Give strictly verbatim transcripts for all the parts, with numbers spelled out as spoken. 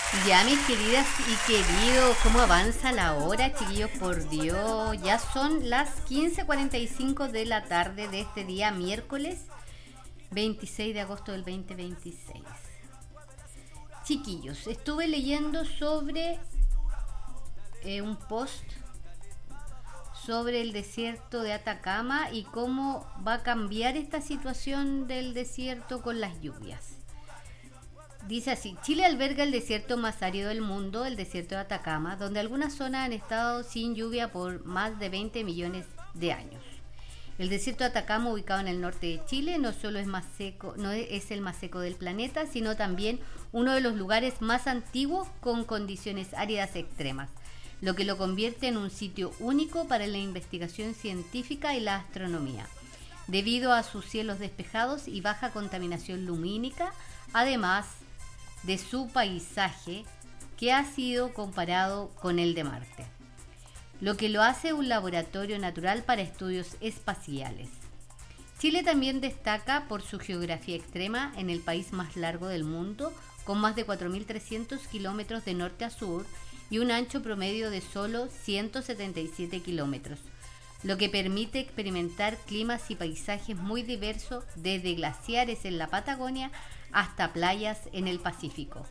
Ya, mis queridas y queridos, ¿cómo avanza la hora, chiquillos? Por Dios, ya son las quince cuarenta y cinco de la tarde de este día, miércoles veintiséis de agosto del dos mil veintiséis. Chiquillos, estuve leyendo sobre eh, un post sobre el desierto de Atacama y cómo va a cambiar esta situación del desierto con las lluvias. Dice así: Chile alberga el desierto más árido del mundo, el desierto de Atacama, donde algunas zonas han estado sin lluvia por más de veinte millones de años. El desierto de Atacama, ubicado en el norte de Chile, no solo es más seco, no es el más seco del planeta, sino también uno de los lugares más antiguos con condiciones áridas extremas, lo que lo convierte en un sitio único para la investigación científica y la astronomía, debido a sus cielos despejados y baja contaminación lumínica, además de su paisaje que ha sido comparado con el de Marte, lo que lo hace un laboratorio natural para estudios espaciales. Chile también destaca por su geografía extrema en el país más largo del mundo, con más de cuatro mil trescientos kilómetros de norte a sur y un ancho promedio de solo ciento setenta y siete kilómetros, lo que permite experimentar climas y paisajes muy diversos, desde glaciares en la Patagonia hasta playas en el Pacífico.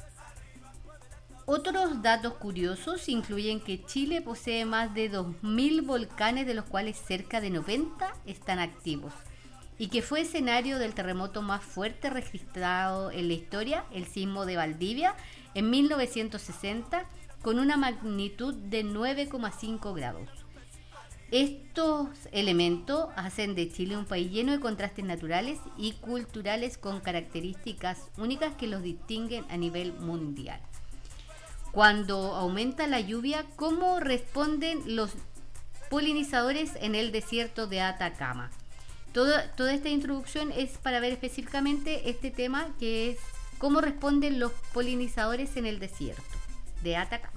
Otros datos curiosos incluyen que Chile posee más de dos mil volcanes, de los cuales cerca de noventa están activos, y que fue escenario del terremoto más fuerte registrado en la historia, el sismo de Valdivia, en mil novecientos sesenta, con una magnitud de nueve coma cinco grados. Estos elementos hacen de Chile un país lleno de contrastes naturales y culturales con características únicas que los distinguen a nivel mundial. Cuando aumenta la lluvia, ¿cómo responden los polinizadores en el desierto de Atacama? Toda, toda esta introducción es para ver específicamente este tema, que es cómo responden los polinizadores en el desierto de Atacama.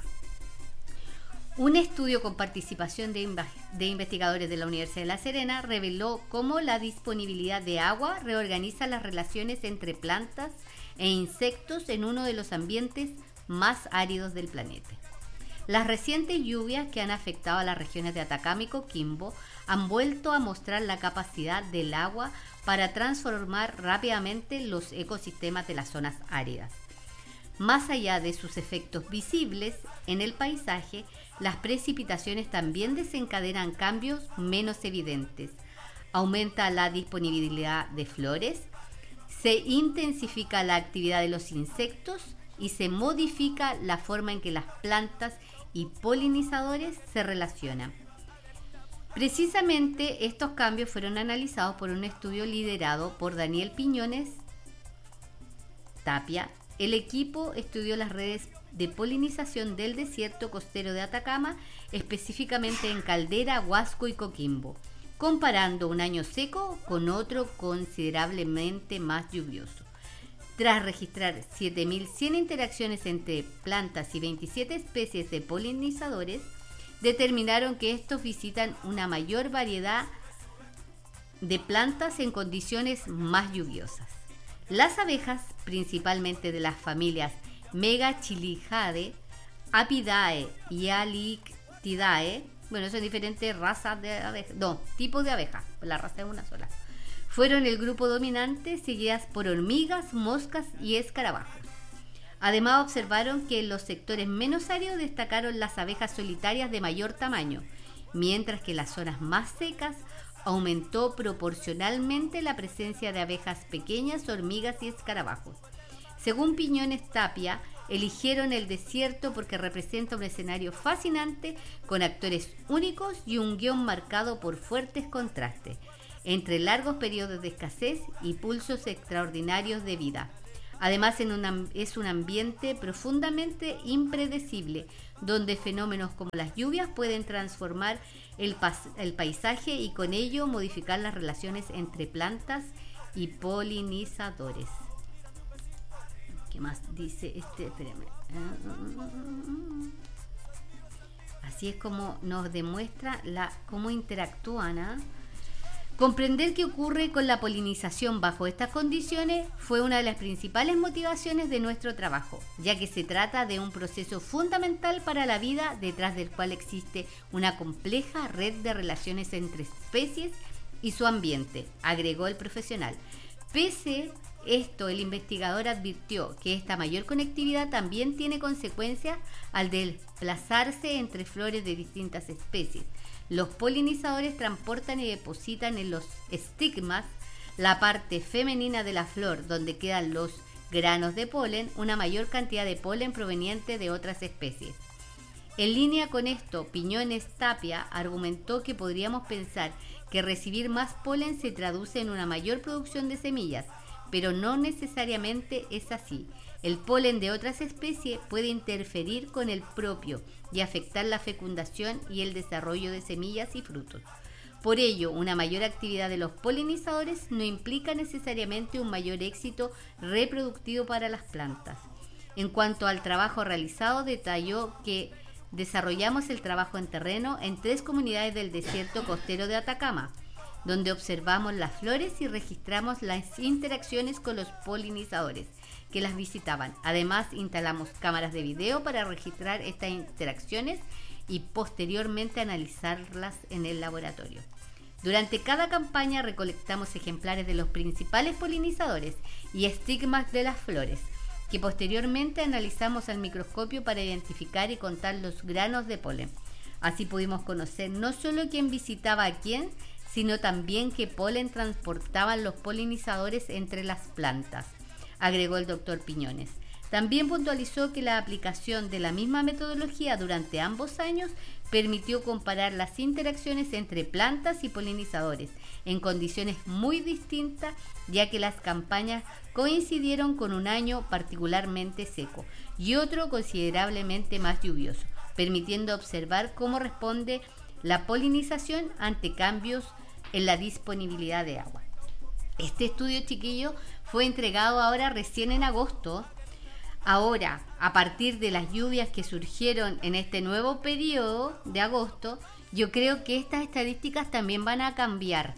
Un estudio con participación de, de investigadores de la Universidad de La Serena reveló cómo la disponibilidad de agua reorganiza las relaciones entre plantas e insectos en uno de los ambientes más áridos del planeta. Las recientes lluvias que han afectado a las regiones de Atacama y Coquimbo han vuelto a mostrar la capacidad del agua para transformar rápidamente los ecosistemas de las zonas áridas. Más allá de sus efectos visibles en el paisaje, las precipitaciones también desencadenan cambios menos evidentes. Aumenta la disponibilidad de flores, se intensifica la actividad de los insectos y se modifica la forma en que las plantas y polinizadores se relacionan. Precisamente estos cambios fueron analizados por un estudio liderado por Daniel Piñones Tapia. El equipo estudió las redes de polinización del desierto costero de Atacama, específicamente en Caldera, Huasco y Coquimbo, comparando un año seco con otro considerablemente más lluvioso. Tras registrar siete mil cien interacciones entre plantas y veintisiete especies de polinizadores, determinaron que estos visitan una mayor variedad de plantas en condiciones más lluviosas. Las abejas, principalmente de las familias Megachilidae, Apidae y Alictidae, bueno, son diferentes razas de abejas, no, tipos de abejas, la raza es una sola, fueron el grupo dominante, seguidas por hormigas, moscas y escarabajos. Además, observaron que en los sectores menos áridos destacaron las abejas solitarias de mayor tamaño, mientras que en las zonas más secas aumentó proporcionalmente la presencia de abejas pequeñas, hormigas y escarabajos. Según Piñones Tapia, eligieron el desierto porque representa un escenario fascinante con actores únicos y un guión marcado por fuertes contrastes entre largos periodos de escasez y pulsos extraordinarios de vida. Además, en una, es un ambiente profundamente impredecible, donde fenómenos como las lluvias pueden transformar el, pas, el paisaje y con ello modificar las relaciones entre plantas y polinizadores. ¿Qué más dice este? Espérame. Así es como nos demuestra la, cómo interactúan, ¿eh? Comprender qué ocurre con la polinización bajo estas condiciones fue una de las principales motivaciones de nuestro trabajo, ya que se trata de un proceso fundamental para la vida detrás del cual existe una compleja red de relaciones entre especies y su ambiente, agregó el profesional. Pese a esto, el investigador advirtió que esta mayor conectividad también tiene consecuencias al desplazarse entre flores de distintas especies. Los polinizadores transportan y depositan en los estigmas, la parte femenina de la flor, donde quedan los granos de polen, una mayor cantidad de polen proveniente de otras especies. En línea con esto, Piñones Tapia argumentó que podríamos pensar que recibir más polen se traduce en una mayor producción de semillas, pero no necesariamente es así. El polen de otras especies puede interferir con el propio y afectar la fecundación y el desarrollo de semillas y frutos. Por ello, una mayor actividad de los polinizadores no implica necesariamente un mayor éxito reproductivo para las plantas. En cuanto al trabajo realizado, detalló que desarrollamos el trabajo en terreno en tres comunidades del desierto costero de Atacama, donde observamos las flores y registramos las interacciones con los polinizadores que las visitaban. Además, instalamos cámaras de video para registrar estas interacciones y posteriormente analizarlas en el laboratorio. Durante cada campaña recolectamos ejemplares de los principales polinizadores y estigmas de las flores, que posteriormente analizamos al microscopio para identificar y contar los granos de polen. Así pudimos conocer no solo quién visitaba a quién, sino también qué polen transportaban los polinizadores entre las plantas, agregó el doctor Piñones. También puntualizó que la aplicación de la misma metodología durante ambos años permitió comparar las interacciones entre plantas y polinizadores en condiciones muy distintas, ya que las campañas coincidieron con un año particularmente seco y otro considerablemente más lluvioso, permitiendo observar cómo responde la polinización ante cambios en la disponibilidad de agua. Este estudio, chiquillo, fue entregado ahora recién en agosto. Ahora, a partir de las lluvias que surgieron en este nuevo periodo de agosto, yo creo que estas estadísticas también van a cambiar.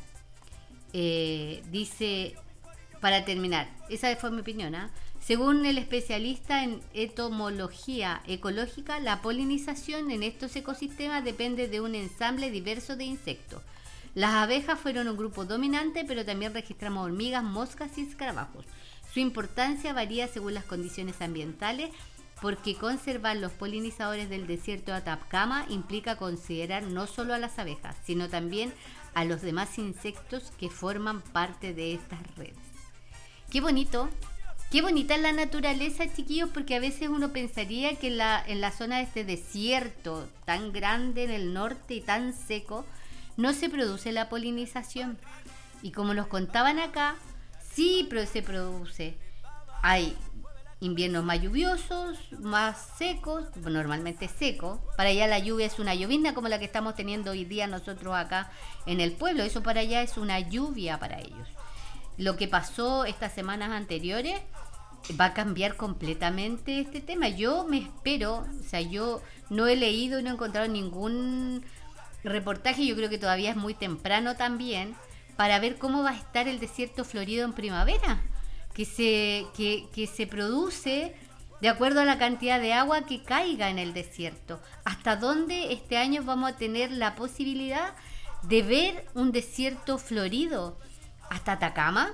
Eh, dice, para terminar, esa fue mi opinión, ¿eh? Según el especialista en entomología ecológica, la polinización en estos ecosistemas depende de un ensamble diverso de insectos. Las abejas fueron un grupo dominante, pero también registramos hormigas, moscas y escarabajos. Su importancia varía según las condiciones ambientales, porque conservar los polinizadores del desierto de Atacama implica considerar no solo a las abejas, sino también a los demás insectos que forman parte de estas redes. ¡Qué bonito! Qué bonita es la naturaleza, chiquillos, porque a veces uno pensaría que en la, en la zona de este desierto tan grande en el norte y tan seco no se produce la polinización. Y como nos contaban acá, sí pero se produce. Hay inviernos más lluviosos, más secos, normalmente secos. Para allá la lluvia es una llovizna como la que estamos teniendo hoy día nosotros acá en el pueblo. Eso para allá es una lluvia para ellos. Lo que pasó estas semanas anteriores va a cambiar completamente este tema. Yo me espero, o sea, yo no he leído y no he encontrado ningún reportaje, yo creo que todavía es muy temprano también, para ver cómo va a estar el desierto florido en primavera, que se, que, que se produce de acuerdo a la cantidad de agua que caiga en el desierto. ¿Hasta dónde este año vamos a tener la posibilidad de ver un desierto florido? ¿Hasta Atacama?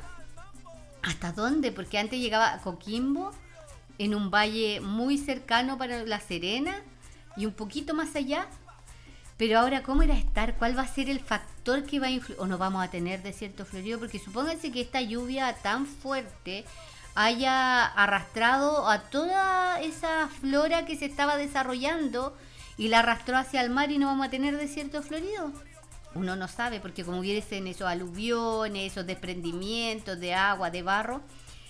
¿Hasta dónde? Porque antes llegaba a Coquimbo, en un valle muy cercano para La Serena y un poquito más allá. Pero ahora, ¿cómo irá a estar? ¿Cuál va a ser el factor que va a influir? ¿O no vamos a tener desierto florido? Porque supónganse que esta lluvia tan fuerte haya arrastrado a toda esa flora que se estaba desarrollando y la arrastró hacia el mar y no vamos a tener desierto florido. Uno no sabe, porque como hubiesen esos aluviones, esos desprendimientos de agua, de barro.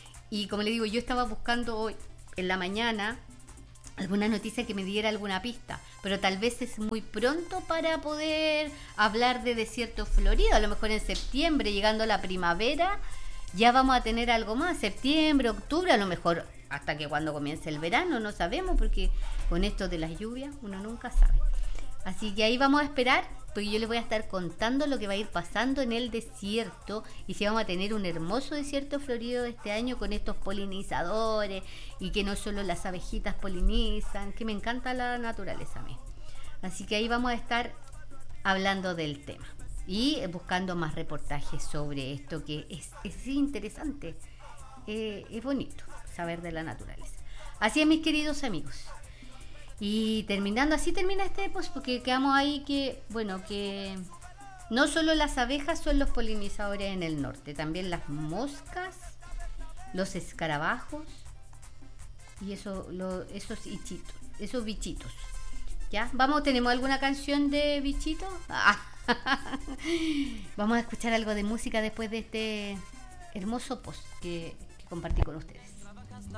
Y como le digo, yo estaba buscando hoy en la mañana alguna noticia que me diera alguna pista, pero tal vez es muy pronto para poder hablar de desierto florido. A lo mejor en septiembre, llegando a la primavera, ya vamos a tener algo más. Septiembre, octubre, a lo mejor hasta que cuando comience el verano, no sabemos, porque con esto de las lluvias uno nunca sabe. Así que ahí vamos a esperar, porque yo les voy a estar contando lo que va a ir pasando en el desierto y si vamos a tener un hermoso desierto florido este año con estos polinizadores y que no solo las abejitas polinizan, que me encanta la naturaleza a mí. Así que ahí vamos a estar hablando del tema y buscando más reportajes sobre esto que es, es interesante, eh, es bonito saber de la naturaleza. Así es, mis queridos amigos. Y terminando, así termina este post, porque quedamos ahí que, bueno, que no solo las abejas son los polinizadores en el norte, también las moscas, los escarabajos y eso, lo, esos bichitos, esos bichitos. ¿Ya? Vamos, ¿tenemos alguna canción de bichitos? Ah. Vamos a escuchar algo de música después de este hermoso post que, que compartí con ustedes.